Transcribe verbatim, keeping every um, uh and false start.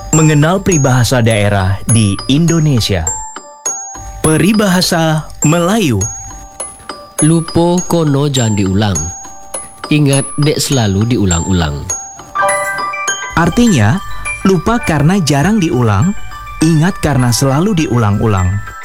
Mengenal peribahasa daerah di Indonesia. Peribahasa Melayu. Lupo kono jangan diulang. Ingat dek selalu diulang-ulang. Artinya, lupa karena jarang diulang, ingat karena selalu diulang-ulang.